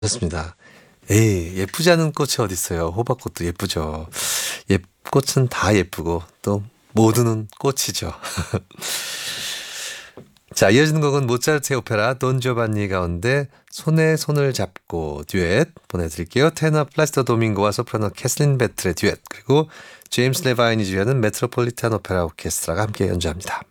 좋습니다. 에이, 예쁘지 않은 꽃이 어딨어요. 호박꽃도 예쁘죠. 꽃은 다 예쁘고 또 모두는 꽃이죠. 자, 이어지는 곡은 모차르트의 오페라 돈 조반니 가운데 손에 손을 잡고 듀엣 보내드릴게요. 테너 플라시도 도밍고와 소프라노 캐슬린 베틀의 듀엣, 그리고 제임스 레바인이 주연은 메트로폴리탄 오페라 오케스트라가 함께 연주합니다.